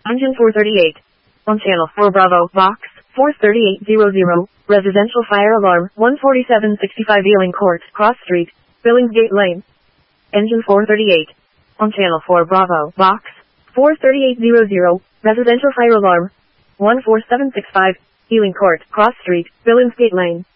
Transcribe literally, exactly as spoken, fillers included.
Engine four thirty-eight. On channel four Bravo, box four thirty-eight hundred, residential fire alarm, one forty-seven sixty-five Ealing Court, Cross Street, Billingsgate Lane. Engine four thirty-eight. On channel four Bravo, box four thirty-eight hundred, residential fire alarm, one four seven six five, Ealing Court, Cross Street, Billingsgate Lane.